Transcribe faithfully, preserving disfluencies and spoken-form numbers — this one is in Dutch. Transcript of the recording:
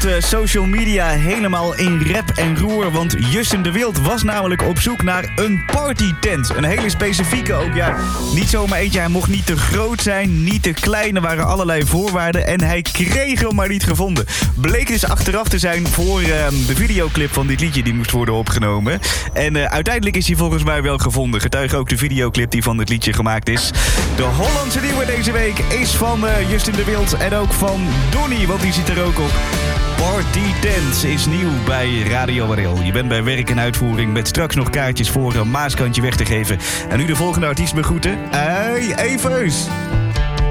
uh, social media helemaal in rep en roer. Want Justin de Wild was namelijk op zoek naar een partytent. Een hele specifieke ook, ja. Niet zomaar eentje, hij mocht niet te groot zijn, niet te klein. Er waren allerlei voorwaarden en hij kreeg hem maar niet gevonden. Bleek dus achteraf te zijn voor uh, de videoclip van dit liedje die moest worden opgenomen. En uh, uiteindelijk is hij volgens mij wel gevonden. Getuige ook de videoclip die van dit liedje gemaakt is. De Hollandse nieuwe deze week is van uh, Justin de Wild en ook van Donnie, want die zit er ook op. Party Tent is nieuw bij Radio Warel. Je bent bij werk en uitvoering met straks nog kaartjes voor een Maaskantje weg te geven. En nu de volgende artiest begroeten. Hey, Evers!